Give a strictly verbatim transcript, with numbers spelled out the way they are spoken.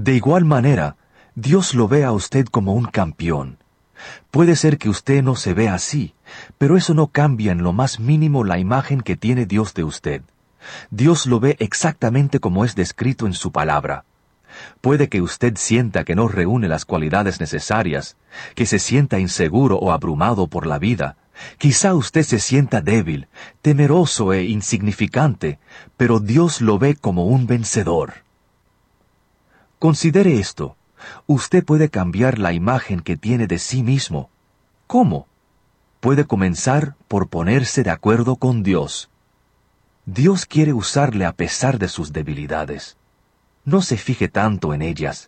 De igual manera, Dios lo ve a usted como un campeón. Puede ser que usted no se vea así, pero eso no cambia en lo más mínimo la imagen que tiene Dios de usted. Dios lo ve exactamente como es descrito en su palabra. Puede que usted sienta que no reúne las cualidades necesarias, que se sienta inseguro o abrumado por la vida. Quizá usted se sienta débil, temeroso e insignificante, pero Dios lo ve como un vencedor. Considere esto. Usted puede cambiar la imagen que tiene de sí mismo. ¿Cómo? Puede comenzar por ponerse de acuerdo con Dios. Dios quiere usarle a pesar de sus debilidades. No se fije tanto en ellas.